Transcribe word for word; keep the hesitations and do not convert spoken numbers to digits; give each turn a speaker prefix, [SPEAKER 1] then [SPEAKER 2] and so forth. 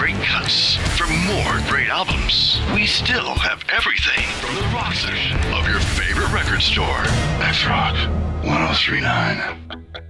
[SPEAKER 1] great cuts, for more great albums, we still have everything from the rock section of your favorite record store. X-Rock ten thirty-nine.